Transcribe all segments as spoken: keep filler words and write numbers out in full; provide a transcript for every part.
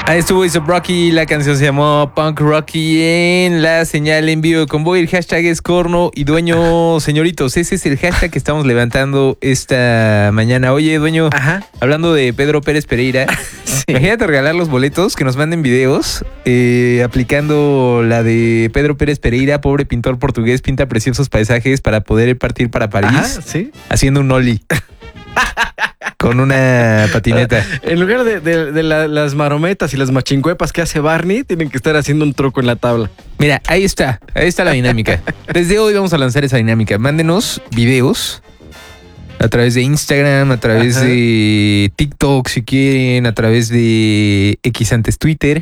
Ahí estuvo A$AP Rocky, la canción se llamó Punk Rocky en la señal en vivo de Convoy. El hashtag es Corno y Dueño, señoritos. Ese es el hashtag que estamos levantando esta mañana. Oye, Dueño, Ajá. hablando de Pedro Pérez Pereira, sí. Imagínate regalar los boletos, que nos manden videos eh, aplicando la de Pedro Pérez Pereira, pobre pintor portugués, pinta preciosos paisajes para poder partir para París. Ajá, sí. Haciendo un ollie. Con una patineta. En lugar de, de, de la, las marometas y las machincuepas que hace Barney, tienen que estar haciendo un truco en la tabla. Mira, ahí está. Ahí está la dinámica. Desde hoy vamos a lanzar esa dinámica. Mándenos videos a través de Instagram, a través Ajá. de TikTok, si quieren, a través de X antes Twitter.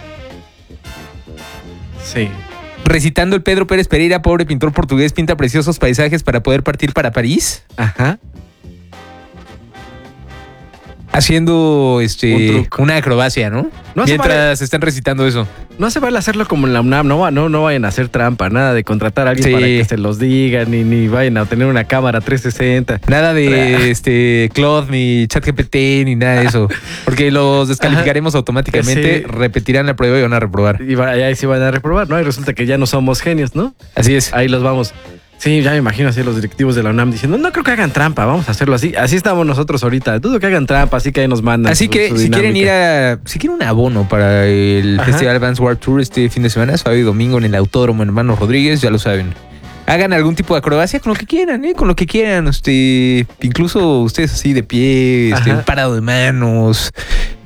Sí. Recitando el Pedro Pérez Pereira, pobre pintor portugués, pinta preciosos paisajes para poder partir para París. Ajá. Haciendo este un una acrobacia, ¿no? no Mientras vale, están recitando eso. No se vale hacerlo como en la UNAM, no, no, no vayan a hacer trampa, nada de contratar a alguien sí. para que se los diga, ni, ni vayan a tener una cámara trescientos sesenta. Nada de este Claude, ni ChatGPT, ni nada de eso. Porque los descalificaremos Ajá. automáticamente, sí. repetirán la prueba y van a reprobar. Y ahí sí van a reprobar, ¿no? Y resulta que ya no somos genios, ¿no? Así es. Ahí los vamos. Sí, ya me imagino así los directivos de la UNAM diciendo, no creo que hagan trampa, vamos a hacerlo así. Así estamos nosotros ahorita. Dudo que hagan trampa, así que ahí nos mandan. Así su, que su si quieren ir a... Si quieren un abono para el Ajá. Festival Vans Warped Tour este fin de semana, sábado y domingo en el Autódromo Hermanos Rodríguez, ya lo saben. Hagan algún tipo de acrobacia con lo que quieran, ¿eh? Con lo que quieran. Este, incluso ustedes así de pie, este, un parado de manos,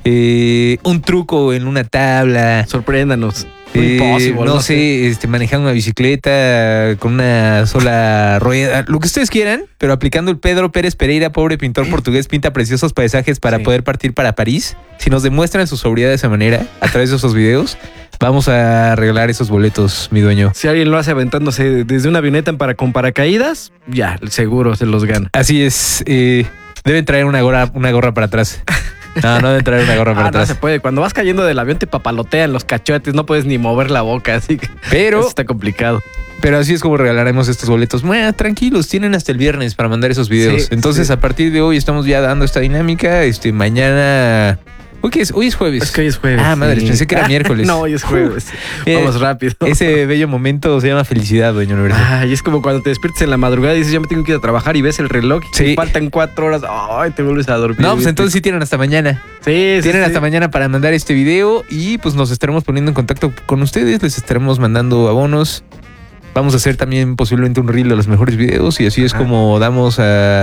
eh, un truco en una tabla. Sorpréndanos. Eh, no, no sé, este, manejando una bicicleta con una sola rueda, lo que ustedes quieran, pero aplicando el Pedro Pérez Pereira, pobre pintor portugués, pinta preciosos paisajes para sí. poder partir para París. Si nos demuestran su sobriedad de esa manera, a través de esos videos, vamos a regalar esos boletos, mi dueño. Si alguien lo hace aventándose desde una avioneta para, con paracaídas, ya, seguro se los gana. Así es, eh, deben traer una gorra, una gorra para atrás. No, no debe traer una gorra para ah, atrás. No se puede. Cuando vas cayendo del avión te papalotean los cachetes, no puedes ni mover la boca, así que pero eso está complicado. Pero así es como regalaremos estos boletos. Bueno, tranquilos, tienen hasta el viernes para mandar esos videos. Sí, Entonces, sí. a partir de hoy estamos ya dando esta dinámica. Este, mañana. ¿Hoy qué es? Hoy es jueves. Es que hoy es jueves. Ah, madre, sí. pensé que era miércoles. No, hoy es jueves. Uh, Vamos rápido. Ese bello momento se llama felicidad, dueño Universo. Ay, es como cuando te despiertes en la madrugada y dices, ya me tengo que ir a trabajar y ves el reloj y sí. faltan cuatro horas. Ay, te vuelves a dormir. No, pues entonces sí tienen hasta mañana. Sí, sí. Tienen sí. hasta mañana para mandar este video y pues nos estaremos poniendo en contacto con ustedes. Les estaremos mandando abonos. Vamos a hacer también posiblemente un reel de los mejores videos y así es ah. como damos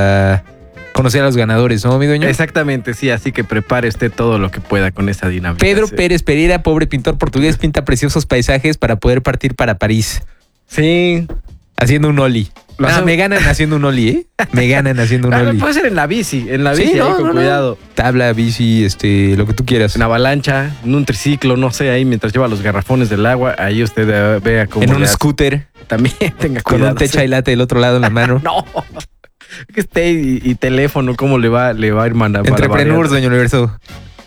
a conocer a los ganadores, ¿no, mi dueño? Exactamente, sí, así que prepare usted todo lo que pueda con esa dinámica. Pedro sí. Pérez Pereira, pobre pintor portugués, pinta preciosos paisajes para poder partir para París. Sí. Haciendo un ollie. Ah, hace... me ganan haciendo un ollie, ¿eh? Me ganan haciendo un ah, ollie. Puede ser en la bici, en la bici, sí, no, ahí con no, cuidado. No. Tabla, bici, este, lo que tú quieras. En avalancha, en un triciclo, no sé, ahí mientras lleva los garrafones del agua, ahí usted vea cómo. En un scooter. También tenga cuidado. Con un techa sí. y late del otro lado en la mano. No. Que esté y, y teléfono, ¿cómo le va, le va a ir mandando? Entrepreneurs, dueño Universo.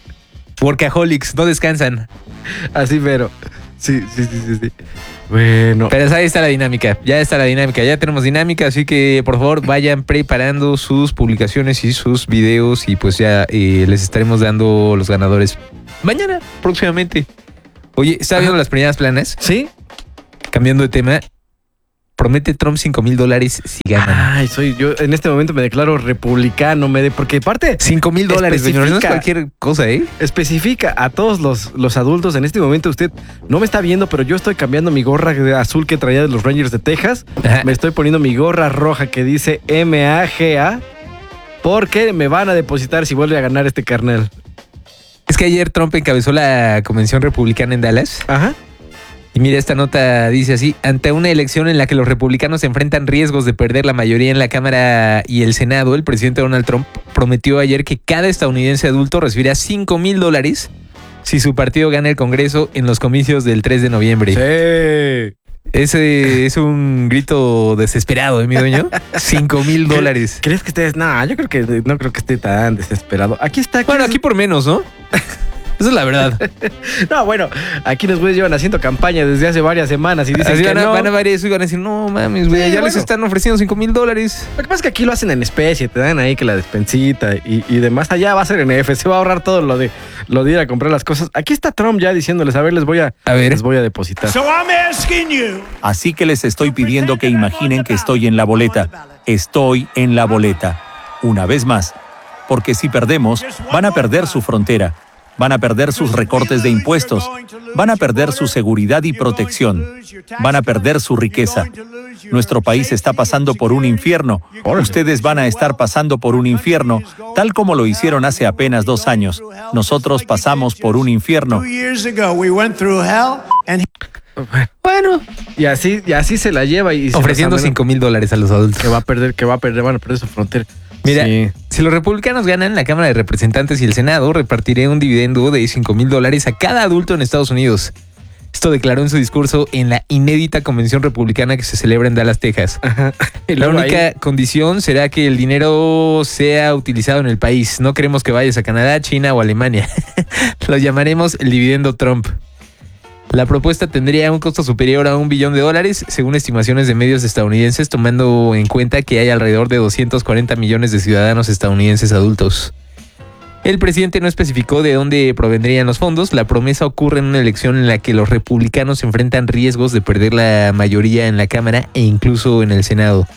Workaholics, no descansan. Así, pero. Sí, sí, sí, sí, sí. Bueno. Pero ahí está la dinámica. Ya está la dinámica. Ya tenemos dinámica. Así que, por favor, vayan preparando sus publicaciones y sus videos. Y pues ya eh, les estaremos dando los ganadores mañana, próximamente. Oye, ¿está viendo las primeras planas? Sí. Cambiando de tema. Promete Trump cinco mil dólares si gana. Ay, soy yo en este momento me declaro republicano, me de, porque aparte cinco mil dólares, señor, no es cualquier cosa, ¿eh? Especifica a todos los, los adultos. En este momento usted no me está viendo, pero yo estoy cambiando mi gorra azul que traía de los Rangers de Texas. Ajá. Me estoy poniendo mi gorra roja que dice M A G A porque me van a depositar si vuelve a ganar este carnal. Es que ayer Trump encabezó la convención republicana en Dallas. Ajá. Y mira, esta nota dice así: ante una elección en la que los republicanos enfrentan riesgos de perder la mayoría en la Cámara y el Senado, el presidente Donald Trump prometió ayer que cada estadounidense adulto recibirá cinco mil dólares si su partido gana el Congreso en los comicios del tres de noviembre. Sí. Ese es un grito desesperado, ¿eh, mi dueño? Cinco mil dólares. ¿Crees que estés? No, yo creo que no creo que esté tan desesperado. Aquí está. Aquí bueno, es... aquí por menos, ¿no? Esa es la verdad. No, bueno, aquí los güeyes llevan haciendo campaña desde hace varias semanas y dicen Así que van a, no. van a ver eso y van a decir, no mames, güey, Sí, ya bueno. les están ofreciendo cinco mil dólares. Lo que pasa es que aquí lo hacen en especie, te dan ahí que la despensita y, y demás. Allá va a ser en F, se va a ahorrar todo lo de, lo de ir a comprar las cosas. Aquí está Trump ya diciéndoles, a ver, les voy a, A ver. les voy a depositar. So I'm asking you. Así que les estoy pidiendo que imaginen que estoy en la boleta. Estoy en la boleta. Una vez más. Porque si perdemos, van a perder su frontera. Van a perder sus recortes de impuestos. Van a perder su seguridad y protección. Van a perder su riqueza. Nuestro país está pasando por un infierno. Ustedes van a estar pasando por un infierno, tal como lo hicieron hace apenas dos años. Nosotros pasamos por un infierno. Two years ago, we went through hell, and Bueno. Y así, y así se la lleva y se Ofreciendo los amenazan cinco mil dólares a los adultos. que va a perder, que va a perder, van a perder su frontera. Mira, Sí. si los republicanos ganan la Cámara de Representantes y el Senado, repartiré un dividendo de cinco mil dólares a cada adulto en Estados Unidos. Esto declaró en su discurso en la inédita convención republicana que se celebra en Dallas, Texas. Ajá. Y La luego única ahí- condición será que el dinero sea utilizado en el país. No queremos que vayas a Canadá, China o Alemania. Lo llamaremos el dividendo Trump. La propuesta tendría un costo superior a un billón de dólares, según estimaciones de medios estadounidenses, tomando en cuenta que hay alrededor de doscientos cuarenta millones de ciudadanos estadounidenses adultos. El presidente no especificó de dónde provendrían los fondos. La promesa ocurre en una elección en la que los republicanos enfrentan riesgos de perder la mayoría en la Cámara e incluso en el Senado.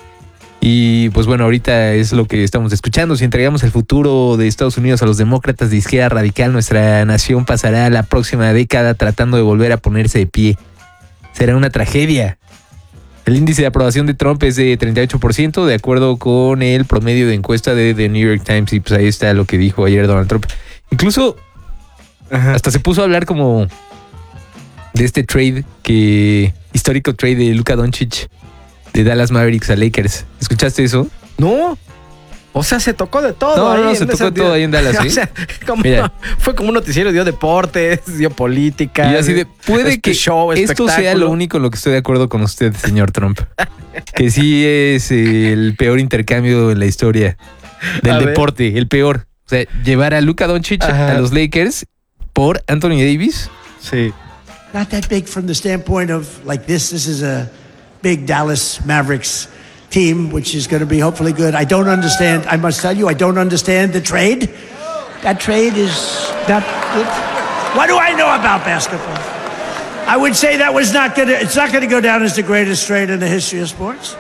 Y pues bueno, ahorita es lo que estamos escuchando. Si entregamos el futuro de Estados Unidos a los demócratas de izquierda radical, nuestra nación pasará la próxima década tratando de volver a ponerse de pie. Será una tragedia. El índice de aprobación de Trump es de treinta y ocho por ciento, de acuerdo con el promedio de encuesta de The New York Times. Y pues ahí está lo que dijo ayer Donald Trump. Incluso Ajá. hasta se puso a hablar como de este trade, que histórico trade de Luka Doncic de Dallas Mavericks a Lakers. ¿Escuchaste eso? No. O sea, se tocó de todo. No, ahí no, en se tocó ese de todo día. ahí en Dallas, O ¿sí? sea, como- Mira. fue como un noticiero, dio deportes, dio política. Y así de, puede este que show, esto sea espectáculo. lo único en lo que estoy de acuerdo con usted, señor Trump. Que sí es el peor intercambio en la historia del A ver. deporte, el peor. O sea, llevar a Luka Doncic Ajá. a los Lakers por Anthony Davis. Sí. not that big from the standpoint of like this. This is a big Dallas Mavericks team, which is going to be hopefully good. I don't understand. I must tell you, I don't understand the trade. That trade is not. What do I know about basketball? I would say that was not going to. It's not going to go down as the greatest trade in the history of sports.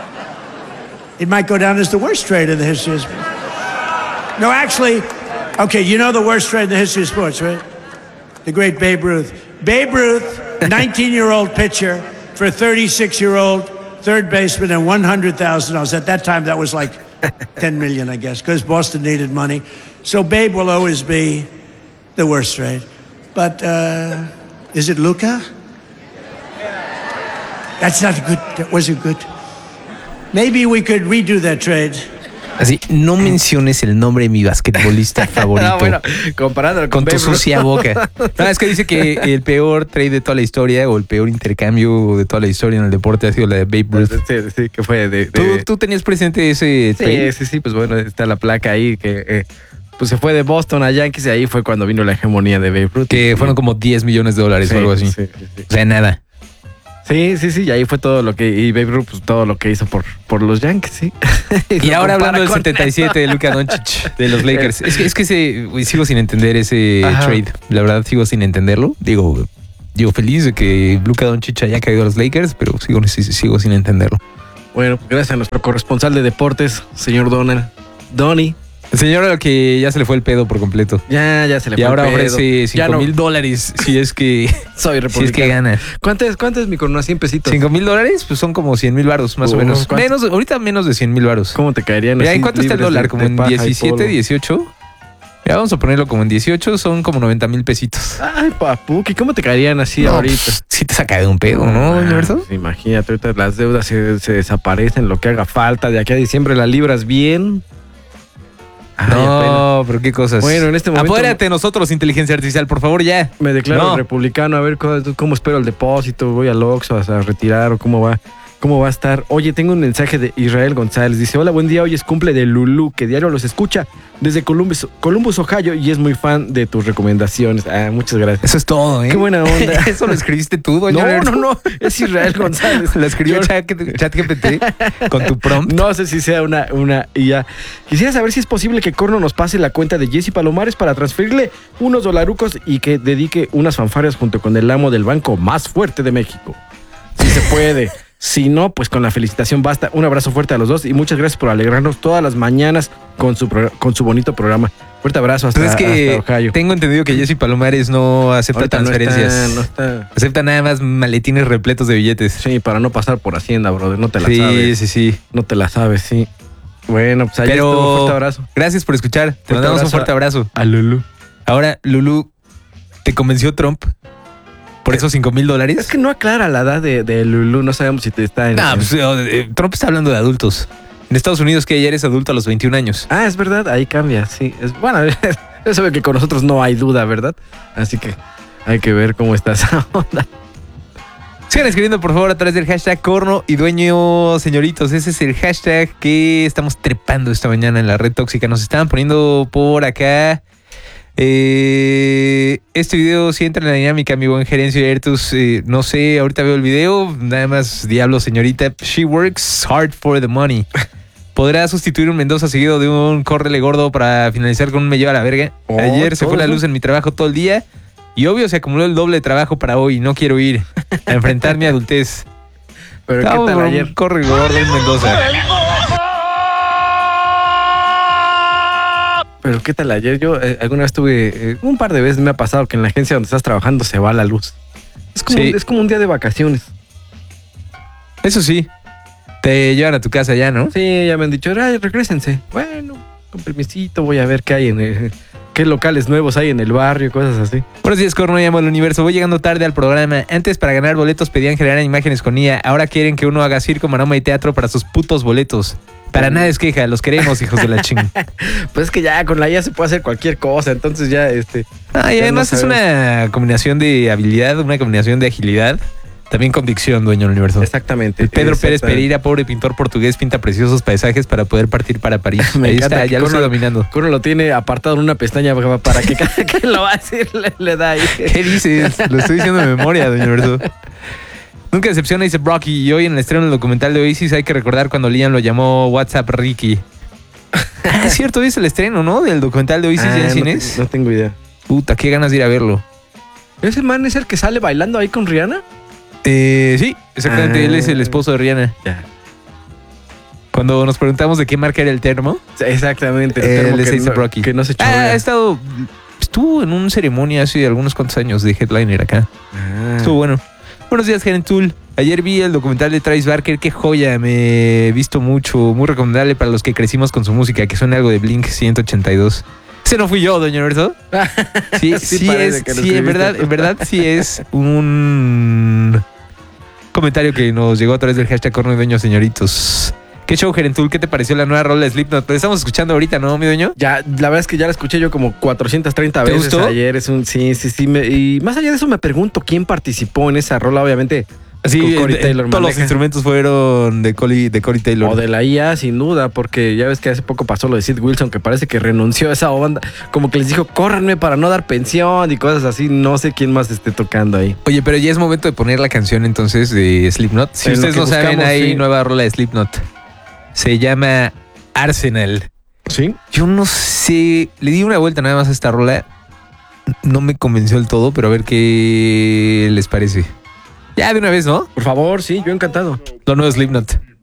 It might go down as the worst trade in the history of sports. No, actually, okay, you know the worst trade in the history of sports, right? The great Babe Ruth. Babe Ruth, nineteen-year-old pitcher for a thirty-six-year-old third baseman and one hundred thousand dollars. At that time, that was like ten million dollars, I guess, because Boston needed money. So Babe will always be the worst trade. But uh, is it Luka? That's not good. That wasn't good. Maybe we could redo that trade. Así, no menciones el nombre de mi basquetbolista favorito. No, bueno, comparándolo con, Con tu Babe Ruth. sucia boca. No, es que dice que el peor trade de toda la historia o el peor intercambio de toda la historia en el deporte ha sido la de Babe Ruth. Sí, sí, que fue de... de- ¿Tú, tú tenías presente ese trade? Sí, sí, sí, pues bueno, está la placa ahí que eh, pues se fue de Boston a Yankees y ahí fue cuando vino la hegemonía de Babe Ruth. Que fueron como diez millones de dólares Sí, o algo así. sí, sí, sí. O sea, nada. Sí, sí, sí, y ahí fue todo lo que, y Babe Ruth, pues todo lo que hizo por, por los Yankees, sí. Y Lo ahora compara hablando del con- setenta y siete de Luka Doncic de los Lakers. Es que, es que ese, güey, sigo sin entender ese Ajá. trade. La verdad, sigo sin entenderlo. Digo, digo feliz de que Luka Doncic haya caído a los Lakers, pero sigo, sigo sin entenderlo. Bueno, pues gracias a nuestro corresponsal de deportes, señor Donald. Donny, El señor al que ya se le fue el pedo por completo. ya, ya se le Y fue ahora el pedo. ofrece Ya cinco no mil dólares si es que, soy si es republicano. que gana. ¿Cuánto es, cuánto es mi corona? cien pesitos. cinco mil dólares, pues son como cien mil varos, más Uh, o menos. ¿cuánto? Menos, ahorita menos de cien mil varos. ¿Cómo te caerían Mira, así ¿en cuánto está el libres dólar? de- ¿Como de en paja y diecisiete, polvo? dieciocho? Ya vamos a ponerlo como en dieciocho, son como noventa mil pesitos. Ay, papuki, ¿cómo te caerían así No, ahorita? pues, sí te saca de un pedo, ¿no, doña Berto? pues, imagínate, ahorita las deudas se, se desaparecen, lo que haga falta. De aquí a diciembre la libras bien. Ay, apenas. No, pero qué cosas. Bueno, en este momento- Apodérate de nosotros, inteligencia artificial, por favor, ya. Me declaro No. republicano, a ver cómo, cómo espero el depósito, voy al Oxxo a, a retirar o cómo va. ¿Cómo va a estar? Oye, tengo un mensaje de Israel González. Dice, hola, buen día. Hoy es cumple de Lulú, que diario los escucha desde Columbus, Columbus, Ohio, y es muy fan de tus recomendaciones. Ah, muchas gracias. Eso es todo, ¿eh? Qué buena onda. Eso lo escribiste tú, doña. No, no, no. Es Israel González. Lo escribió ChatGPT con tu prompt. No sé si sea una, una I A. Quisiera saber si es posible que Corno nos pase la cuenta de Jesse Palomares para transferirle unos dolarucos y que dedique unas fanfarrias junto con el amo del banco más fuerte de México. Si se puede. Si no, pues con la felicitación basta. Un abrazo fuerte a los dos y muchas gracias por alegrarnos todas las mañanas con su, con su bonito programa. Fuerte abrazo hasta, Entonces es que hasta Ohio. Tengo entendido que Jesse Palomares no acepta Ahorita transferencias. No está, no está. Acepta nada más maletines repletos de billetes. Sí, para no pasar por Hacienda, brother. No te la sí, sabes. Sí, sí, sí. No te la sabes, sí. Bueno, pues ahí Pero estuvo. Un fuerte abrazo. Gracias por escuchar. Te Fuerte mandamos un abrazo fuerte abrazo. A Lulú. Ahora, Lulú, ¿te convenció Trump por esos cinco mil dólares? Es que no aclara la edad de, de Lulú. No sabemos si te está en... No, en- pues eh, Trump está hablando de adultos. En Estados Unidos, que ya eres adulto a los veintiún años. Ah, es verdad. Ahí cambia, sí. Es, bueno, eso ve que con nosotros no hay duda, ¿verdad? Así que hay que ver cómo está esa onda. Sigan escribiendo, por favor, a través del hashtag Corno y Dueño Señoritos. Ese es el hashtag que estamos trepando esta mañana en la red tóxica. Nos estaban poniendo por acá. Eh, este video sí entra en la dinámica, mi buen Gerencio y Ertus. Eh, no sé, ahorita veo el video. Nada más, diablo, señorita. She works hard for the money. ¿Podrá sustituir un Mendoza seguido de un córrele gordo para finalizar con un me lleva a la verga? Oh, Ayer se todo fue la eso. luz en mi trabajo todo el día. Y obvio se acumuló el doble de trabajo para hoy. No quiero ir a enfrentar mi adultez. Pero Vamos ¿qué tal por un ayer? córrele gordo en Mendoza. Pero ¿qué tal ayer? Yo eh, alguna vez tuve, eh, un par de veces me ha pasado que en la agencia donde estás trabajando se va la luz. Es como, Sí. un, es como un día de vacaciones. Eso sí, te llevan a tu casa ya, ¿no? Sí, ya me han dicho, ay, regrésense. Bueno, con permisito voy a ver qué hay en el, qué locales nuevos hay en el barrio, cosas así. Buenos días, Corno, llamo al universo. Voy llegando tarde al programa. Antes, para ganar boletos, pedían generar imágenes con I A. Ahora quieren que uno haga circo, maroma y teatro para sus putos boletos. Para nada es queja, los queremos, hijos de la ching. Pues es que ya con la I A se puede hacer cualquier cosa, entonces ya este. Ah, y Ya además no es sabemos. una combinación de habilidad, una combinación de agilidad. También con dicción, dueño del universo. Exactamente. El Pedro Pérez Exactamente. Pereira, pobre pintor portugués, pinta preciosos paisajes para poder partir para París. Me Ahí encanta está, que ya lo Corno- estoy dominando. Corno lo tiene apartado en una pestaña para que cada que lo va a decir le, le da ahí. ¿Qué dices? Lo estoy diciendo de memoria, doña Verso. Nunca decepciona, dice Brocky. Y hoy en el estreno del documental de Oasis hay que recordar cuando Liam lo llamó WhatsApp Ricky. Ah, es cierto, hoy es el estreno, ¿no? Del documental de Oasis Ah, ya en no, cines. no tengo idea. Puta, qué ganas de ir a verlo. ¿Ese man es el que sale bailando ahí con Rihanna? Eh, sí, exactamente. Ah. Él es el esposo de Rihanna. Ya. Cuando nos preguntamos de qué marca era el termo, Exactamente. el Eh, termo les que dice no- Brocky. Que no se ah, chorrea. ha estado. Estuvo en una ceremonia hace algunos cuantos años de headliner acá. Ah. Estuvo bueno. Buenos días, Gerentul. Ayer vi el documental de Travis Barker. Qué joya, me he visto mucho. Muy recomendable para los que crecimos con su música, que suena algo de Blink ciento ochenta y dos. Ese no fui yo, doña Roberto. Sí, Sí sí, parece es, que lo sí, en escribiste verdad, tú. en verdad sí es un comentario que nos llegó a través del hashtag Corno y Dueño Señoritos. ¿Qué show, Gerentul? ¿Qué te pareció la nueva rola de Slipknot? Pero estamos escuchando ahorita, ¿no, mi dueño? Ya, la verdad es que ya la escuché yo como cuatrocientas treinta ¿Te veces gustó? ayer. Es un, sí, sí, sí. me- y más allá de eso me pregunto quién participó en esa rola, obviamente. Sí, Con Corey en- Taylor en todos los maneja. instrumentos fueron de Corey, de Corey Taylor. O de la I A, sin duda, porque ya ves que hace poco pasó lo de Sid Wilson, que parece que renunció a esa banda. Como que les dijo, córranme para no dar pensión y cosas así. No sé quién más esté tocando ahí. Oye, pero ya es momento de poner la canción entonces de Slipknot. Si En lo ustedes que no saben, buscamos, hay sí. nueva rola de Slipknot. Se llama Arsenal. ¿Sí? Yo no sé, le di una vuelta nada más a esta rola. No me convenció del todo, pero a ver qué les parece. Ya de una vez, ¿no? Por favor, sí, yo encantado. Lo nuevo Slipknot.